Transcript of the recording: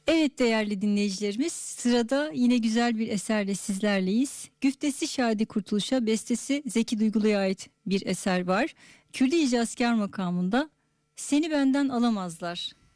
Evet değerli dinleyicilerimiz, sırada yine güzel bir eserle sizlerleyiz. Güftesi Şadi Kurtuluş'a, bestesi Zeki Duygulu'ya ait bir eser var. Külli icazkar makamında Seni Benden Alamazlar.